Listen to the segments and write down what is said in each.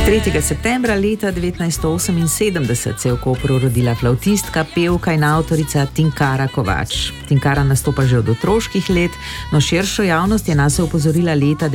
3. septembra leta 1978 se je v Kopru rodila flavtistka, pevka in avtorica Tinkara Kovač. Tinkara nastopa že od otroških let, no širšo javnost je nase opozorila leta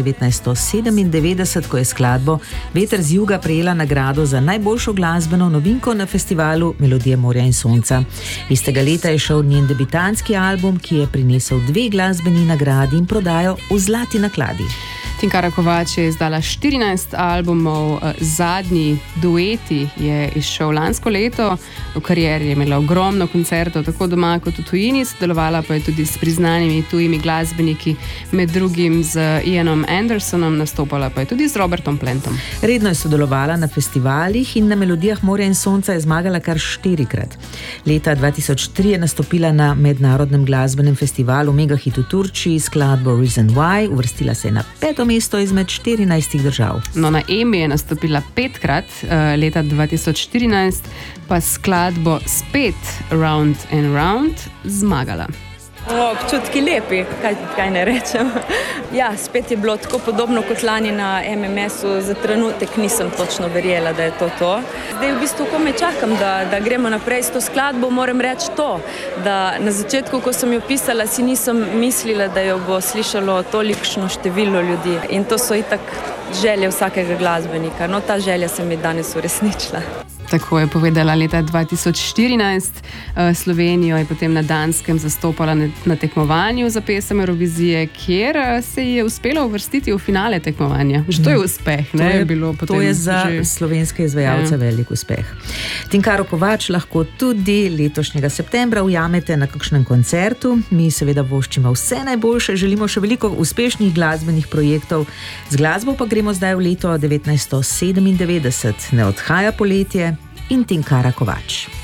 1997, ko je skladbo Veter z juga prejela nagrado za najboljšo glasbeno novinko na festivalu Melodije morja in sonca. Istega leta je šel njen debitantski album, ki je prinesel 2 glasbeni nagradi in prodajo v zlati nakladi. Tinkara Kovač je izdala 14 albumov, zadnji dueti je izšel lansko leto, v karieri je imela ogromno koncertov, tako doma kot v tujini, sodelovala pa je tudi s priznanimi tujimi glasbeniki, med drugim z Ianom Andersonom, nastopala pa je tudi z Robertom Plantom. Redno je sodelovala na festivalih in na Melodijah morja in sonca je zmagala kar 4-krat. Leta 2003 je nastopila na mednarodnem glasbenem festivalu Megahit v Turčiji s skladbo Reason Why, uvrstila se je na 5. mesto izmed 14 držav. No, na Emmy je nastopila 5-krat, leta 2014 pa skladbo spet Round and Round zmagala. Občutki lepi, kaj ne rečem. Ja, spet je bilo tako podobno kot lani na MMS-u, za trenutek nisem točno verjela, da je to. Zdaj v bistvu komaj čakam, da gremo naprej s to skladbo. Moram reči to, da na začetku, ko sem jo pisala, si nisem mislila, da jo bo slišalo tolikšno število ljudi. In to so itak želje vsakega glasbenika. No, ta želja se mi danes uresničila. Tako je povedala leta 2014. Slovenijo je potem na Danskem zastopala na tekmovanju za pesem Eurovizije, kjer se je uspelo uvrstiti v finale tekmovanja. Že to je uspeh, ne? To je za slovenske izvajalce velik uspeh. Tinkaro Kovač lahko tudi letošnjega septembra ujamete na kakšnem koncertu. Mi seveda voščimo vse najboljše, želimo še veliko uspešnih glasbenih projektov. Z glasbo pa gremo zdaj v leto 1997. Ne odhaja poletje in Tinkara Kovač.